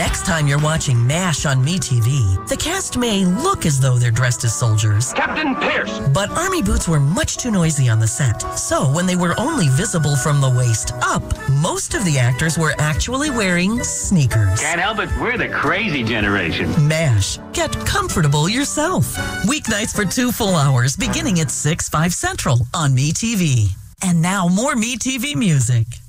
Next time you're watching MASH on MeTV, the cast may look as though they're dressed as soldiers. Captain Pierce! But army boots were much too noisy on the set. So when they were only visible from the waist up, most of the actors were actually wearing sneakers. Can't help it, we're the crazy generation. MASH. Get comfortable yourself. Weeknights for 2 full hours beginning at 6, 5 Central on MeTV. And now more MeTV music.